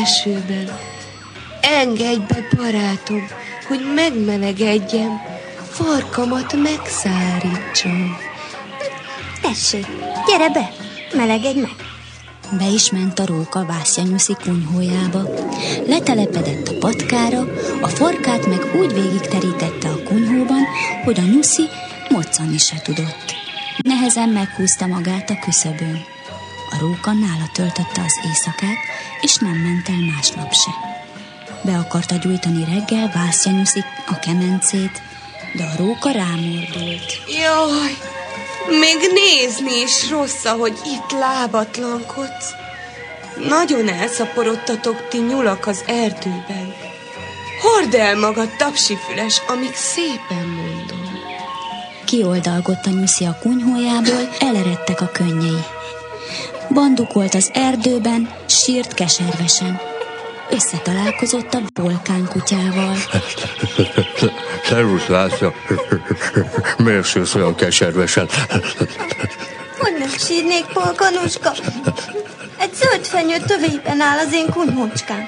esőben. Engedj be, barátom, hogy megmelegedjem, farkamat megszárítsam. Tessék, gyere be, melegedj meg. Be is ment a róka Vászja Nyuszi kunyhójába. Letelepedett a patkára, a farkát meg úgy végigterítette a kunyhóban, hogy a Nyuszi moccani se tudott. Nehezen meghúzta magát a küszöbön. A róka nála töltötte az éjszakát, és nem ment el másnap se. Be akarta gyújtani reggel Vászja Nyuszi a kemencét, de a róka rámordult. Jaj, még nézni is rossz, ahogy itt lábatlankodsz. Nagyon elszaporodtatok ti nyulak az erdőben. Hord el magad, tapsifüles, amíg szépen mondom. Kioldalgott a Nyuszi a kunyhójából, eleredtek a könnyei. Bandukolt az erdőben, sírt keservesen. Összetalálkozott a Polkán kutyával. Szervusz, Vászja. Miért sírsz olyan keservesen? Hogy nem sírnék, Polkanuska? Egy zöld fenyő tövében áll az én kunyhócskám.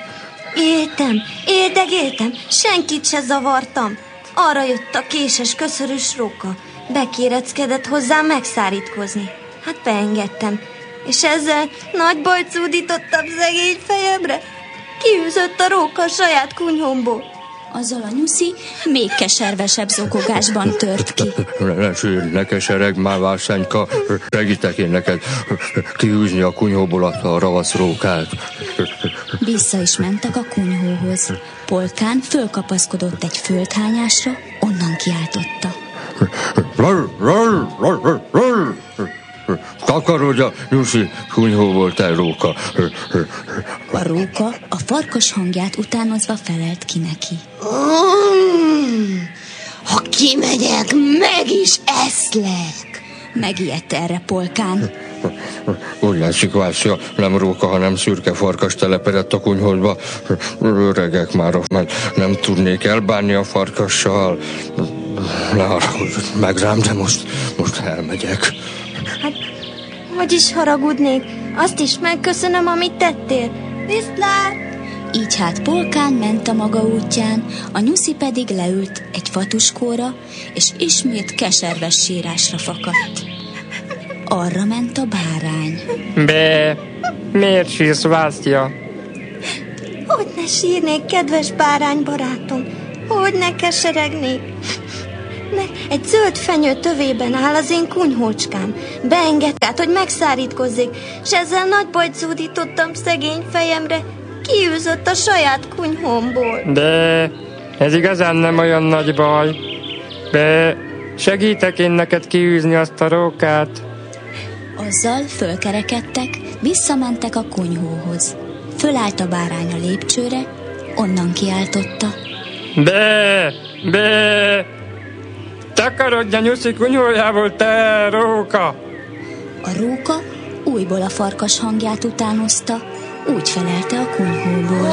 Éltem, senkit se zavartam. Arra jött a késes, köszörös róka. Bekéreckedett hozzám megszárítkozni. Hát beengedtem, és ezzel nagy bajt zúdítottam szegény fejemre. Kiűzött a róka a saját kunyhomból. Azzal a Nyuszi még keservesebb zokogásban tört ki. Ne sírj, ne kesereg már, Vászányka. Segítek én neked kiűzni a kunyhóból a ravasz rókát. Vissza is mentek a kunyhóhoz. Polkán fölkapaszkodott egy földhányásra, onnan kiáltotta. Takarodj a Nyuszi kunyhóból, te róka. A róka a farkas hangját utánozva felelt ki neki. Ha kimegyek, meg is eszlek. Megijedt erre Polkán. Úgy látszik, Vászja, nem róka, hanem szürke farkas telepedett a kunyhódba. Öregek már, mert nem tudnék elbánni a farkassal. Ne haragudj meg rám, de most elmegyek. Hát, hogy is haragudnék? Azt is megköszönöm, amit tettél. Viszlát! Így hát Polkán ment a maga útján, a Nyuszi pedig leült egy fatuskóra, és ismét keserves sírásra fakadt. Arra ment a bárány. Be, miért sírsz, Vászja? Hogy ne sírnék, kedves bárány barátom? Hogy ne keseregnék? Egy zöld fenyő tövében áll az én kunyhócskám. Beengedte át, hogy megszárítkozzék, és ezzel nagy bajt zúdítottam szegény fejemre. Kiűzött a saját kunyhómból. De ez igazán nem olyan nagy baj. De segítek én neked kiűzni azt a rókát. Azzal fölkerekedtek, visszamentek a kunyhóhoz. Fölállt a bárány a lépcsőre, onnan kiáltotta. Be! Takarodj a Nyuszi kunyhójából, te róka! A róka újból a farkas hangját utánozta, úgy felelte a kunyhóból.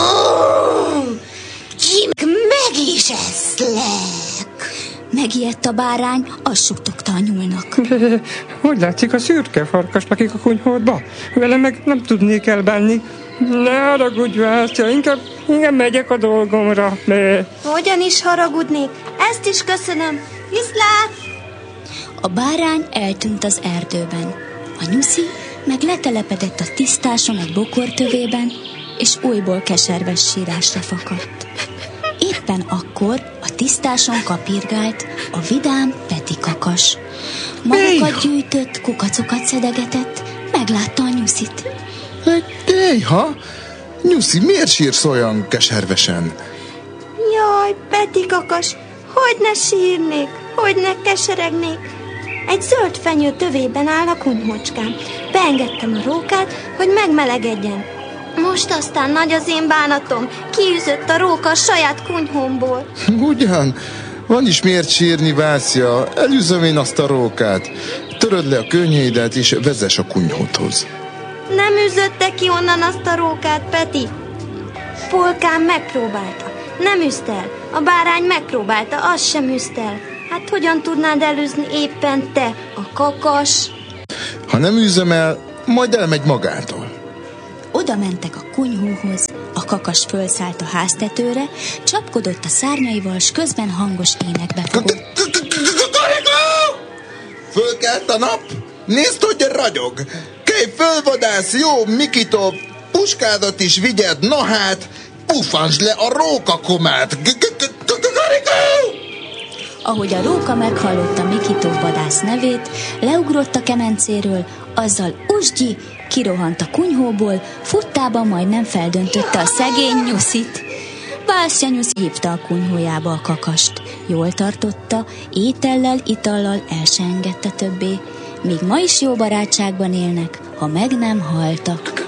Meg is eszlek. Megijedt a bárány, azt suttogta a nyúlnak. Hogy látszik, a szürke farkas lakik a kunyhódba? Vele meg nem tudnék elbánni. Ne haragudj, Vászja, inkább megyek a dolgomra. Hogyan is haragudnék? Ezt is köszönöm. Viszlát! A bárány eltűnt az erdőben. A Nyuszi meg letelepedett a tisztáson egy bokortövében, és újból keserves sírásra fakadt. Éppen akkor a tisztáson kapirgált a vidám Peti kakas. Magukat gyűjtött, kukacokat szedegetett, meglátta a Nyuszit. Éjha! Nyuszi, miért sírsz olyan keservesen? Jaj, Peti kakas, hogy ne sírnék, hogy ne keseregnék. Egy zöld fenyő tövében áll a kunyhócskám. Beengedtem a rókát, hogy megmelegedjen. Most aztán nagy az én bánatom, kiűzött a róka a saját kunyhómból. Ugyan, van is miért sírni, Vászja, elűzöm én azt a rókát. Töröd le a könnyeidet, és vezess a kunyhódhoz. Nem űzötte ki onnan azt a rókát, Peti. Polkán megpróbálta, nem űzte el. A bárány megpróbálta, az sem űzte el. Hát hogyan tudnád elűzni éppen te, a kakas? Ha nem űzöm el, majd elmegy magától. Oda mentek a kunyhóhoz, a kakas fölszállt a háztetőre, csapkodott a szárnyaival, s közben hangos énekbe fogott. Fölkelt a nap? Nézd, hogy ragyog! Kelj föl, vadász, jó, Mikitov! Puskádat is vigyed, na hát! Pufansd le a rókakomát! Ahogy a róka meghallotta Mikitov vadász nevét, leugrott a kemencéről, azzal usgyi, kirohant a kunyhóból, futtában majdnem feldöntötte a szegény Nyuszit. Vászja Nyuszi hívta a kunyhójába a kakast. Jól tartotta, étellel, itallal el se engedte többé. Még ma is jó barátságban élnek, ha meg nem haltak.